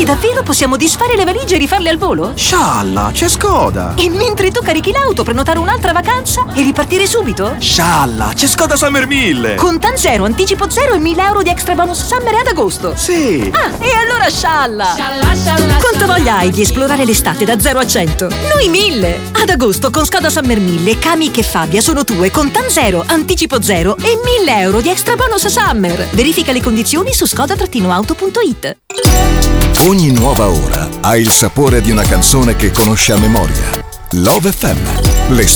Quindi davvero possiamo disfare le valigie e rifarle al volo? Scialla, c'è Skoda! E mentre tu carichi l'auto, prenotare un'altra vacanza e ripartire subito? Scialla, c'è Skoda Summer 1000! Contan zero, anticipo zero e 1.000 euro di extra bonus summer ad agosto. Sì! Ah, e allora scialla! Quanta voglia hai di esplorare l'estate da 0 a 100? Noi 1000! Ad agosto con Skoda Summer 1000, Kamiq e Fabia sono tue con Contan zero, anticipo zero e 1.000 euro di extra bonus summer. Verifica le condizioni su skoda-auto.it. Ogni nuova ora ha il sapore di una canzone che conosci a memoria. Love FM, le